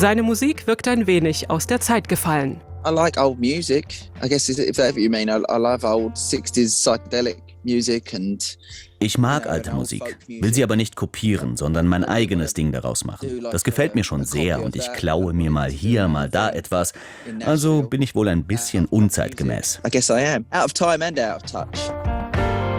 Seine Musik wirkt ein wenig aus der Zeit gefallen. I like old music. I guess if that's what you mean. I love old 60s psychedelic music and Ich mag alte Musik, will sie aber nicht kopieren, sondern mein eigenes Ding daraus machen. Das gefällt mir schon sehr und ich klaue mir mal hier, mal da etwas. Also bin ich wohl ein bisschen unzeitgemäß. I guess I am. Out of time and out of touch.